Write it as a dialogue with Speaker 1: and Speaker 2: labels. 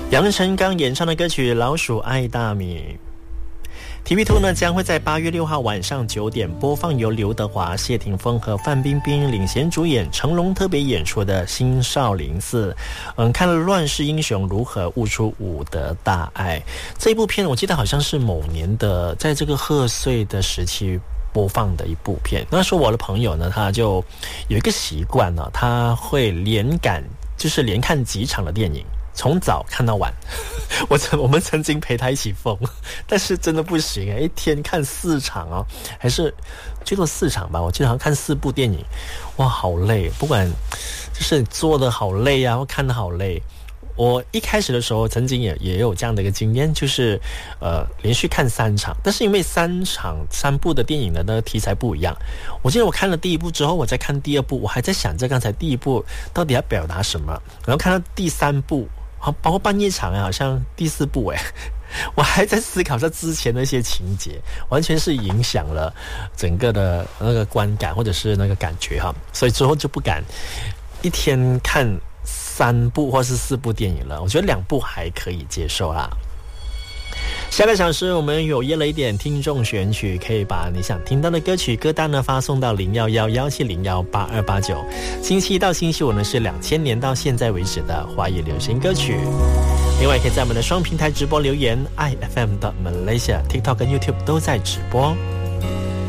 Speaker 1: 杨臣刚演唱的歌曲《老鼠爱大米》。TV2 呢将会在8月6号晚上9点播放由刘德华、谢霆锋和范冰冰领衔主演、成龙特别演出的《新少林寺》。看了乱世英雄如何悟出武德大爱这一部片，我记得好像是某年的，在这个贺岁的时期播放的一部片。那时候我的朋友呢，他就有一个习惯呢，他会连看几场的电影。从早看到晚，我们曾经陪他一起疯，但是真的不行一天看4场哦，还是最多4场吧，我记得好像看4部电影，哇，好累，不管就是做的好累啊，或看的好累。我一开始的时候曾经也有这样的一个经验，就是连续看3场，但是因为3部的电影的那个题材不一样，我记得我看了第1部之后，我再看第2部，我还在想着刚才第1部到底要表达什么，然后看到第3部，包括半夜场好像第4部我还在思考这之前的一些情节，完全是影响了整个的那个观感或者是那个感觉所以之后就不敢一天看3部或是4部电影了，我觉得2部还可以接受啦。下个小时我们有约了一点听众选曲，可以把你想听到的歌曲歌单呢发送到011-170-8289。星期一到星期五呢是2000年到现在为止的华语流行歌曲。另外可以在我们的双平台直播留言 ，IFM.Malaysia、TikTok 跟 YouTube 都在直播。